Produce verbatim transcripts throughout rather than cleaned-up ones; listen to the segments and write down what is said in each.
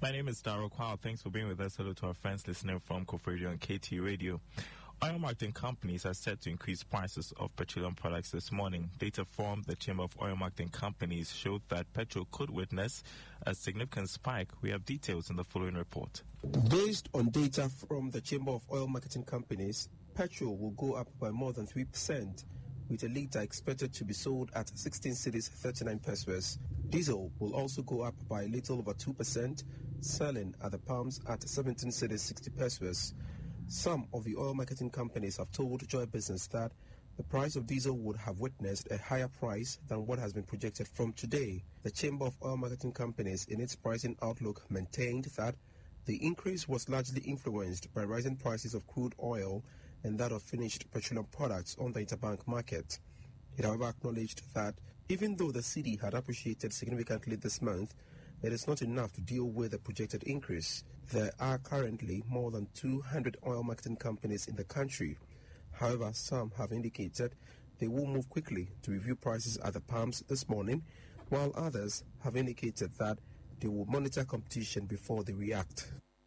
My name is Darryl Kwao. Thanks for being with us. Hello to our friends listening from Kof Radio and K T Radio. Oil marketing companies are set to increase prices of petroleum products this morning. Data from the Chamber of Oil Marketing Companies showed that petrol could witness a significant spike. We have details in the following report. Based on data from the Chamber of Oil Marketing Companies, petrol will go up by more than three percent, with a litre expected to be sold at sixteen cedis thirty-nine pesos. Diesel will also go up by a little over two percent, selling at the pumps at seventeen cedis sixty pesos. Some of the oil marketing companies have told Joy Business that the price of diesel would have witnessed a higher price than what has been projected from today. The Chamber of Oil Marketing Companies, in its pricing outlook, maintained that the increase was largely influenced by rising prices of crude oil and that of finished petroleum products on the interbank market. It, however, acknowledged that even though the cedi had appreciated significantly this month, it is not enough to deal with the projected increase. There are currently more than two hundred oil marketing companies in the country. However, some have indicated they will move quickly to review prices at the pumps this morning, while others have indicated that they will monitor competition before they react.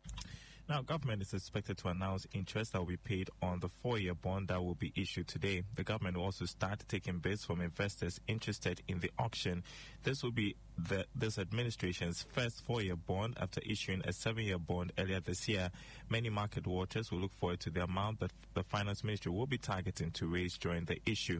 Now, government is expected to announce interest that will be paid on the four-year bond that will be issued today. The government will also start taking bids from investors interested in the auction. This will be the, this administration's first four-year bond after issuing a seven-year bond earlier this year. Many market watchers will look forward to the amount that the Finance Ministry will be targeting to raise during the issue.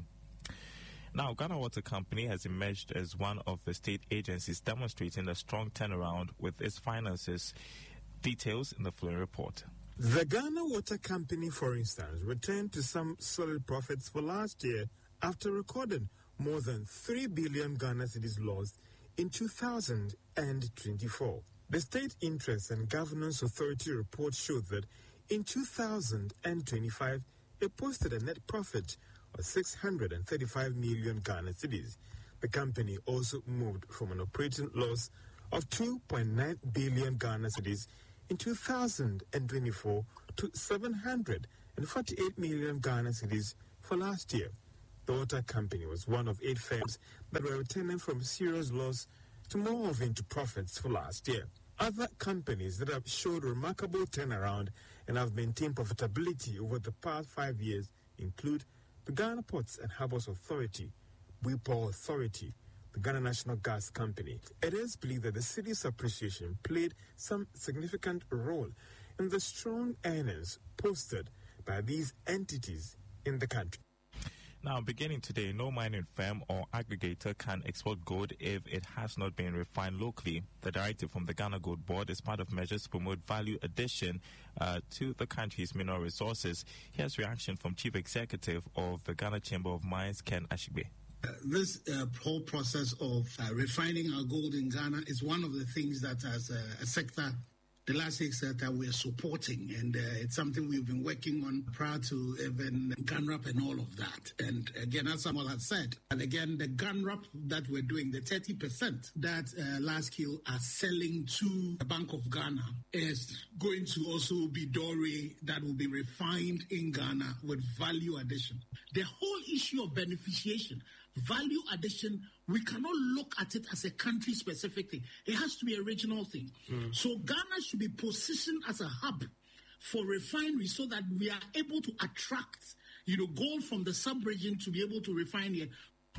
Now, Ghana Water Company has emerged as one of the state agencies demonstrating a strong turnaround with its finances. Details in the following report. The Ghana Water Company, for instance, returned to some solid profits for last year after recording more than three billion Ghana cedis lost in two thousand twenty-four. The State Interest and Governance Authority report showed that in two thousand twenty-five, it posted a net profit of six hundred thirty-five million Ghana cedis. The company also moved from an operating loss of two point nine billion Ghana cedis in two thousand twenty-four to seven hundred forty-eight million Ghana cedis for last year. The water company was one of eight firms that were returning from serious loss to move into profits for last year. Other companies that have showed remarkable turnaround and have maintained profitability over the past five years include the Ghana Ports and Harbours Authority, WIPO Authority, the Ghana National Gas Company. It is believed that the city's appreciation played some significant role in the strong earnings posted by these entities in the country. Now, beginning today, no mining firm or aggregator can export gold if it has not been refined locally. The directive from the Ghana Gold Board is part of measures to promote value addition uh, to the country's mineral resources. Here's reaction from Chief Executive of the Ghana Chamber of Mines, Ken Ashigbe. Uh, this uh, whole process of uh, refining our gold in Ghana is one of the things that as a, a sector, the last six sector we're supporting, and uh, it's something we've been working on prior to even GANRAP and all of that. And again, as Samuel has said, and again, the GANRAP that we're doing, the thirty percent that uh, Lascil are selling to the Bank of Ghana is going to also be Doré that will be refined in Ghana with value addition. The whole issue of beneficiation, value addition, we cannot look at it as a country-specific thing. It has to be a regional thing. Mm. So Ghana should be positioned as a hub for refinery so that we are able to attract, you know, gold from the sub-region to be able to refine here.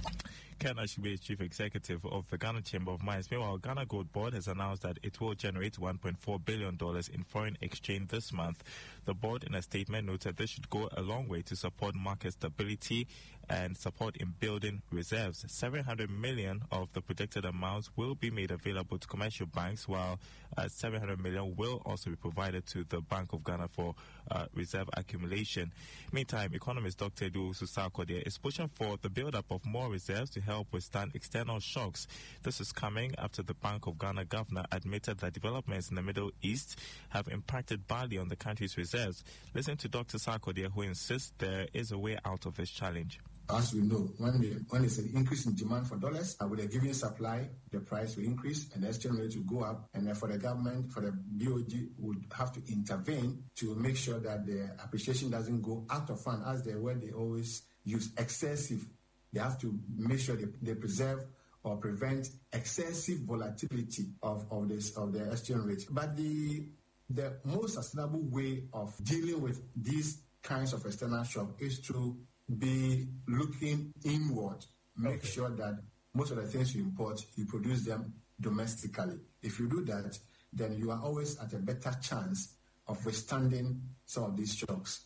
Ken Ashigbe is Chief Executive of the Ghana Chamber of Mines. Meanwhile, Ghana Gold Board has announced that it will generate one point four billion dollars in foreign exchange this month. The board, in a statement, noted this should go a long way to support market stability and support in building reserves. seven hundred million dollars of the projected amounts will be made available to commercial banks, while uh, seven hundred million dollars will also be provided to the Bank of Ghana for uh, reserve accumulation. Meantime, economist Doctor Edu Susakode is pushing for the build-up of more reserves to help withstand external shocks. This is coming after the Bank of Ghana governor admitted that developments in the Middle East have impacted badly on the country's reserves. Listen to Doctor Sarkodie, who insists there is a way out of this challenge. As we know, when, the, when there's an increase in demand for dollars, uh, with a given supply, the price will increase and the exchange rate will go up. And therefore, the government, for the B O G, would have to intervene to make sure that the appreciation doesn't go out of fund, as the word they always use, excessive. They have to make sure they, they preserve or prevent excessive volatility of, of this of the exchange rate. But the the most sustainable way of dealing with these kinds of external shock is to be looking inward. Make okay. sure that most of the things you import, you produce them domestically. If you do that, then you are always at a better chance of withstanding some of these shocks.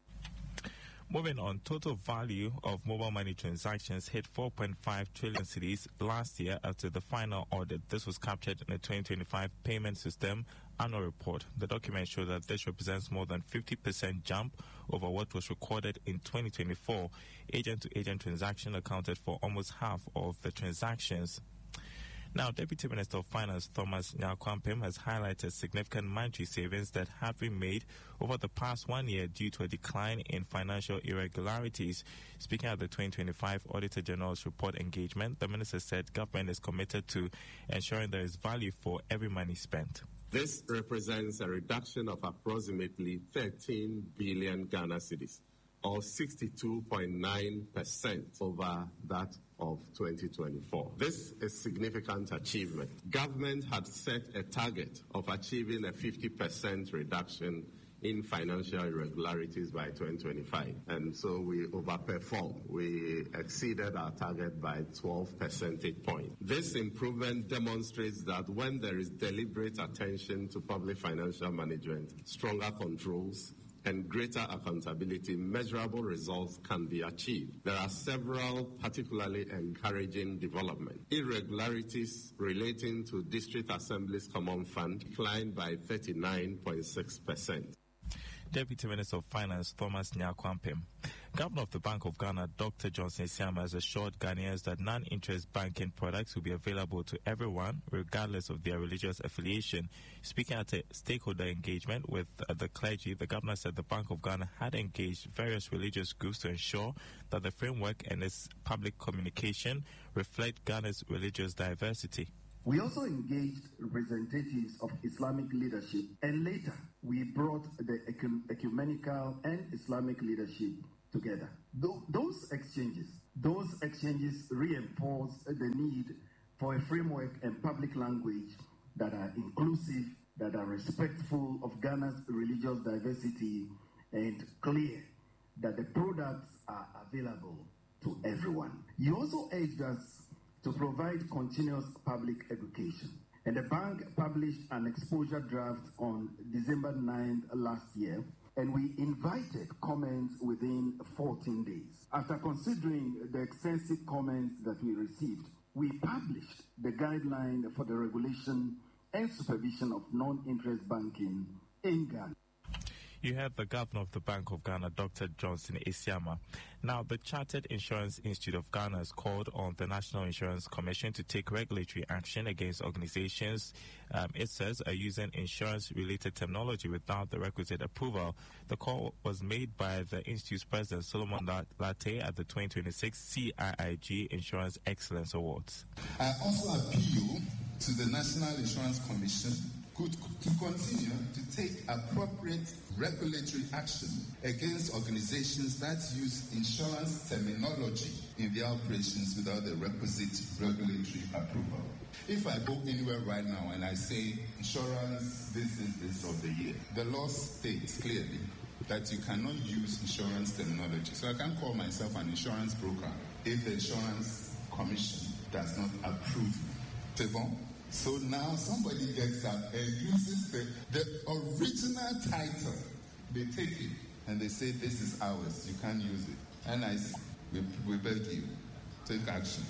Moving on, total value of mobile money transactions hit four point five trillion cedis last year after the final audit. This was captured in the twenty twenty-five Payment System Annual Report. The document showed that this represents more than fifty percent jump over what was recorded in twenty twenty-four. Agent-to-agent transaction accounted for almost half of the transactions. Now, Deputy Minister of Finance Thomas Nyarko has highlighted significant monetary savings that have been made over the past one year due to a decline in financial irregularities. Speaking at the twenty twenty-five Auditor General's report engagement, the minister said government is committed to ensuring there is value for every money spent. This represents a reduction of approximately thirteen billion Ghana cedis, or sixty-two point nine percent over that of twenty twenty-four. This is a significant achievement. Government had set a target of achieving a fifty percent reduction in financial irregularities by twenty twenty-five, and so we overperformed. We exceeded our target by twelve percentage points. This improvement demonstrates that when there is deliberate attention to public financial management, stronger controls, and greater accountability, measurable results can be achieved. There are several particularly encouraging developments. Irregularities relating to District Assembly's Common Fund declined by thirty-nine point six percent. Deputy Minister of Finance Thomas Nyarko. Governor of the Bank of Ghana, Doctor Johnson Isiama, has assured Ghanaians that non-interest banking products will be available to everyone, regardless of their religious affiliation. Speaking at a stakeholder engagement with uh, the clergy, the governor said the Bank of Ghana had engaged various religious groups to ensure that the framework and its public communication reflect Ghana's religious diversity. We also engaged representatives of Islamic leadership, and later we brought the ecumenical and Islamic leadership together. Th- those exchanges, those exchanges reinforce the need for a framework and public language that are inclusive, that are respectful of Ghana's religious diversity, and clear that the products are available to everyone. You also urged us to provide continuous public education. And the bank published an exposure draft on December ninth last year, and we invited comments within fourteen days. After considering the extensive comments that we received, we published the guideline for the regulation and supervision of non-interest banking in Ghana. You heard the Governor of the Bank of Ghana, Doctor Johnson Isiama. Now, the Chartered Insurance Institute of Ghana has called on the National Insurance Commission to take regulatory action against organizations, um, it says, are using insurance-related terminology without the requisite approval. The call was made by the Institute's President, Solomon Latte, at the twenty twenty-six C I I G Insurance Excellence Awards. I also appeal to the National Insurance Commission to continue to take appropriate regulatory action against organizations that use insurance terminology in their operations without the requisite regulatory approval. If I go anywhere right now and I say insurance, this is this of the year, the law states clearly that you cannot use insurance terminology. So I can't call myself an insurance broker if the Insurance Commission does not approve me. C'est bon? So now somebody gets up and uses the, the original title. They take it and they say, this is ours. You can't use it. And I say, we, we beg you, take action.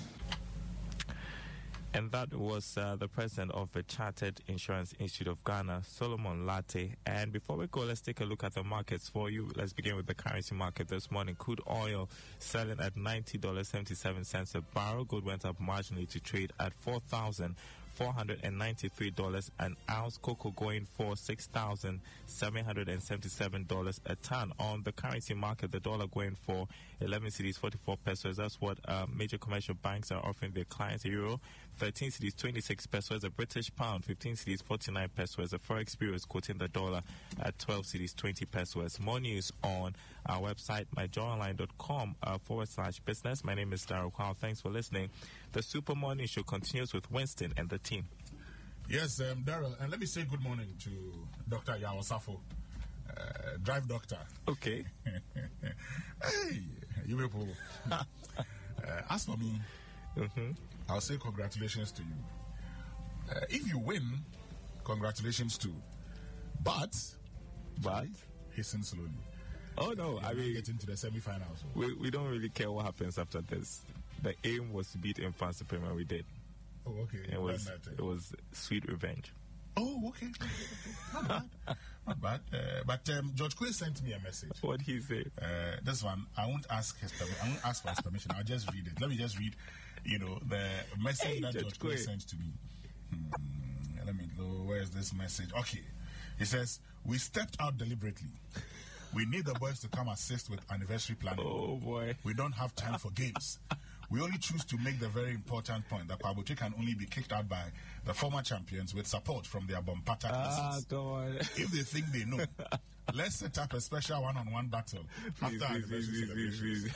And that was uh, the president of the Chartered Insurance Institute of Ghana, Solomon Latte. And before we go, let's take a look at the markets for you. Let's begin with the currency market this morning. Crude oil selling at ninety dollars and seventy-seven cents a barrel. Gold went up marginally to trade at four thousand four hundred ninety-three dollars an ounce. Cocoa going for six thousand seven hundred seventy-seven dollars a ton. On the currency market, the dollar going for eleven cedis, forty-four pesos. That's what uh, major commercial banks are offering their clients. A euro, thirteen cedis, twenty-six pesos. A British pound, fifteen cedis, forty-nine pesos. A Forex bureau is quoting the dollar at twelve cedis, twenty pesos. More news on our website, my joy online dot com uh, forward slash business. My name is Daryl Kwao. Thanks for listening. The Super Morning Show continues with Winston and the team. Yes, um, Daryl, and let me say good morning to Doctor Yao Safo, uh, drive doctor. Okay. Hey, you people. uh, as for me, mm-hmm. I'll say congratulations to you. Uh, if you win, congratulations too. But, but hasten slowly. Oh no, You're I mean, get into the semi-finals. We we don't really care what happens after this. The aim was to beat Infant Supreme, and we did. Oh, okay. It was it was sweet revenge. Oh, okay. Not bad. Not bad. Uh, but um, George Quay sent me a message. What he say? Uh, this one, I won't ask his permission. I won't ask for his permission. I'll just read it. Let me just read, you know, the message hey, that George George Quay sent to me. Hmm, let me go. Where is this message? Okay. He says, we stepped out deliberately. We need the boys to come assist with anniversary planning. Oh, boy. We don't have time for games. We only choose to make the very important point that Kwaboche can only be kicked out by the former champions with support from their Bompata Ah, come on. If they think they know, let's set up a special one-on-one battle please, after please, please, please, please.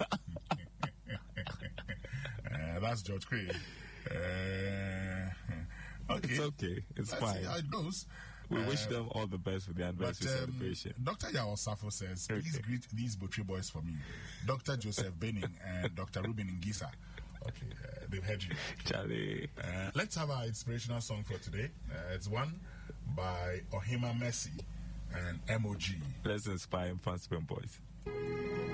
uh, That's George Quay. Uh, okay. It's okay. It's Let's fine. see how it goes. We uh, wish them all the best with the anniversary but, um, celebration. Doctor Yao Safo says, please okay. greet these Butchie boys for me. Doctor Joseph Benning and Doctor Ruben Ngisa. Okay, uh, they've heard you. Charlie. Uh, let's have our inspirational song for today. Uh, it's one by Ohima Messi and M O G. Let's inspire Infant Supreme boys.